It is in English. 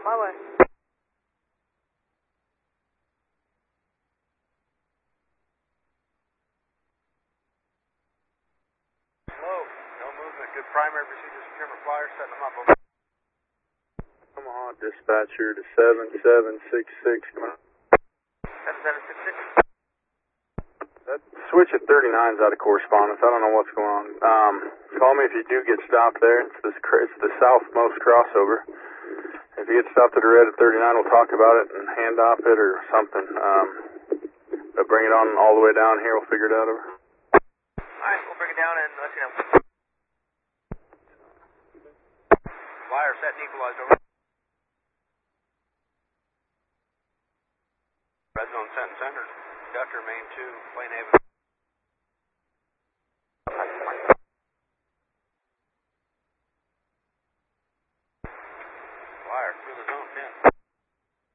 On my way. Slow. No movement. Good primary procedure securement flyer. Setting them up. Omaha dispatcher to 7766. Come on. 7766. That switch at 39 is out of correspondence. I don't know what's going on. Call me if you do get stopped there. It's the southmost crossover. If you get stopped at a red at 39, we'll talk about it and hand off it or something. But bring it on all the way down here. We'll figure it out over. Alright, we'll bring it down and let you know. Flyer set and equalized over. Red zone set and centered. Conductor main 2, plane Haven. Flyer through the zone 10.